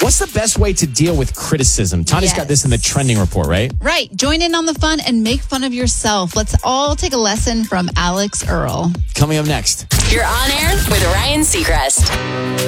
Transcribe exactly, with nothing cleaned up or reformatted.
What's the best way to deal with criticism? Tanya's Yes. got this in the trending report, right? Right. Join in on the fun and make fun of yourself. Let's all take a lesson from Alex Earl. Coming up next. You're on air with Ryan Seacrest.